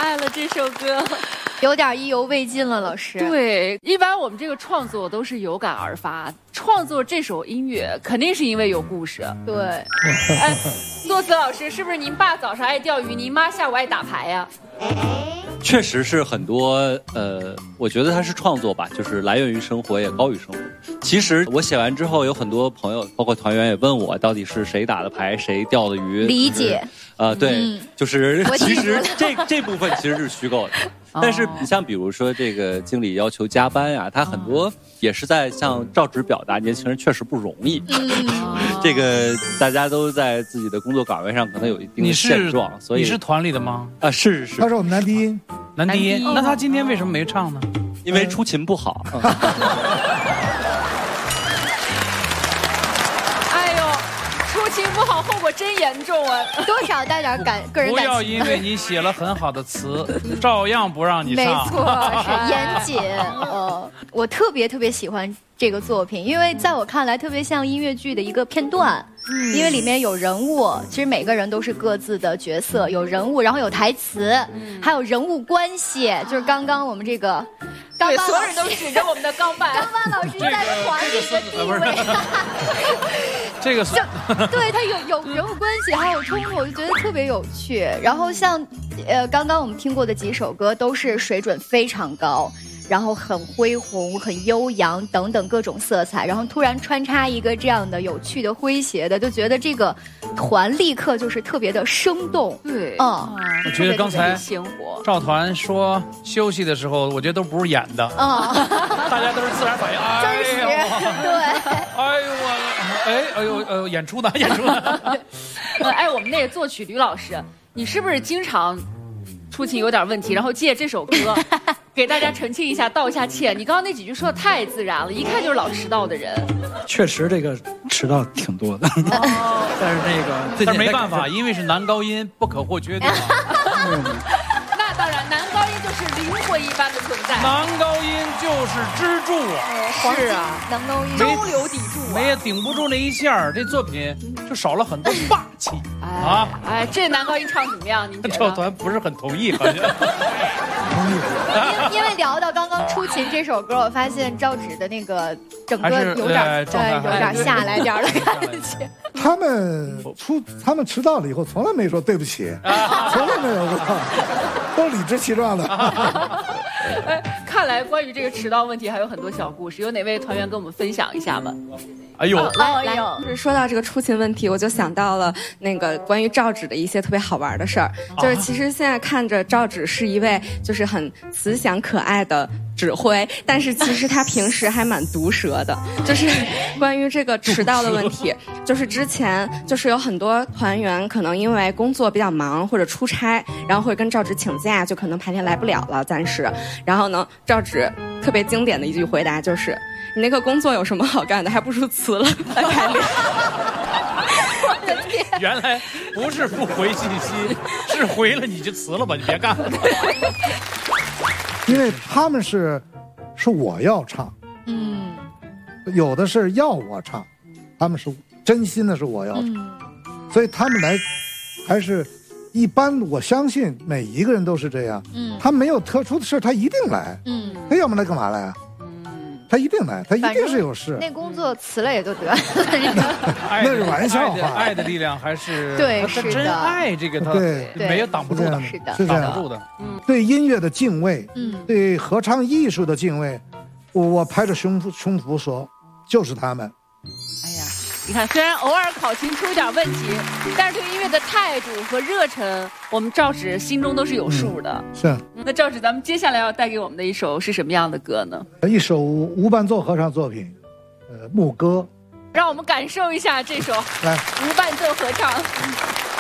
爱了这首歌。 有点意犹未尽了，老师。 对，一般我们这个创作都是有感而发，创作这首音乐肯定是因为有故事。 对， 哎，作词老师，是不是您爸早上爱钓鱼，您妈下午爱打牌呀？ 确实是很多，我觉得它是创作吧，就是来源于生活，也高于生活。其实我写完之后，有很多朋友，包括团员也问我，到底是谁打的牌，谁钓的鱼。 理解。 对，就是其实这部分其实是虚构的。但是你像比如说这个经理要求加班呀，他很多也是在向赵芷表达年轻人确实不容易。这个大家都在自己的工作岗位上可能有一定的现状，所以你是团里的吗？ 啊，是。 他是我们男低音。 男低音，那他今天为什么没唱呢？ 因为出勤不好。 出勤不好，后果真严重啊！ 多少带点个人感情。 不要因为你写了很好的词，照样不让你唱。 没错，是严谨。我特别喜欢这个作品，因为在我看来特别像音乐剧的一个片段。因为里面有人物，其实每个人都是各自的角色，有人物，然后有台词，还有人物关系。就是刚刚我们这个， 对，所有人都指着我们的钢伴。 钢伴老师在团里的地位。 这个对，他有人物关系，还有冲突，我就觉得特别有趣。然后像刚刚我们听过的几首歌，都是水准非常高。然后很恢宏、很悠扬等等各种色彩，然后突然穿插一个这样的有趣的诙谐的，就觉得这个团立刻就是特别的生动。 对， 我觉得刚才赵团说休息的时候，我觉得都不是演的，大家都是自然反应， 真实，对。 哎呦，演出呢？ 哎，我们那个作曲吕老师，你是不是经常出勤有点问题，然后借这首歌给大家澄清一下，道一下歉？你刚刚那几句说的太自然了，一看就是老迟到的人。 确实这个迟到挺多的。 但是没办法，因为是男高音，不可或缺的。 那当然，男高音就是灵魂一般的存在， 男高音就是支柱啊！ 是啊， 男高音中流砥柱啊， 没也顶不住那一下，这作品就少了很多霸气啊！ 哎，这男高音唱怎么样？您觉得？ 赵团不是很同意，好像。 因为聊到刚刚出勤这首歌，我发现赵芷的那个整个有点下来点的感觉。 他们迟到了以后，从来没说对不起，从来没有过，都理直气壮的。 看来关于这个迟到问题还有很多小故事，有哪位团员跟我们分享一下吗？ 哎呦， 来，就是说到这个出勤问题，我就想到了那个关于赵芷的一些特别好玩的事儿。就是其实现在看着赵芷是一位就是很慈祥可爱的指挥，但是其实他平时还蛮毒舌的。就是关于这个迟到的问题，就是之前就是有很多团员可能因为工作比较忙或者出差，然后会跟赵芷请假，就可能排练来不了了，暂时。然后呢，赵芷特别经典的一句回答就是：“你那个工作有什么好干的？还不如辞了来排练。” 我的天！ 原来不是不回信息，是回了你就辞了吧，你别干了。 因为他们是我要唱，有的是要我唱，他们是真心的是我要唱，所以他们来还是一般，我相信每一个人都是这样。他没有特殊的事，他一定来。他要么来干嘛来啊？他一定来，他一定是有事。 那工作辞了也就得了。 那是玩笑话。 爱的力量还是对， 他真爱这个他没有挡不住的， 是的， 是这样挡不住的。 对音乐的敬畏，对合唱艺术的敬畏，我拍着胸脯说，就是他们。 哎呀，你看，虽然偶尔考勤出点问题，但是对音乐的态度和热忱，我们赵芷心中都是有数的。 是。 那赵芷，咱们接下来要带给我们的一首是什么样的歌呢？ 一首无伴奏合唱作品，牧歌。 让我们感受一下这首来无伴奏合唱。